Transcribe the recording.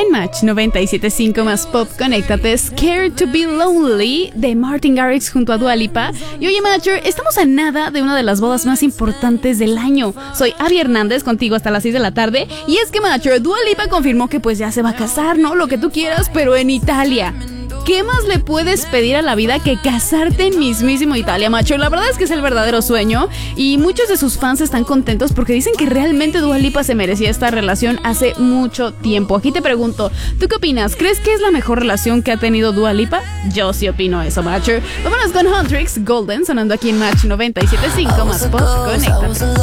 En Match 97.5 más pop, conéctate. Scared to be Lonely de Martin Garrix junto a Dua Lipa. Y oye, Matcher, estamos a nada de una de las bodas más importantes del año. Soy Abby Hernández, contigo hasta las 6 de la tarde. Y es que, Matcher, Dua Lipa confirmó que pues ya se va a casar, ¿no? Lo que tú quieras, pero en Italia. ¿Qué más le puedes pedir a la vida que casarte en mismísimo Italia, macho? La verdad es que es el verdadero sueño y muchos de sus fans están contentos porque dicen que realmente Dua Lipa se merecía esta relación hace mucho tiempo. Aquí te pregunto, ¿tú qué opinas? ¿Crees que es la mejor relación que ha tenido Dua Lipa? Yo sí opino eso, macho. Vámonos con Huntrix Golden sonando aquí en Match 97.5 más pop, conéctate.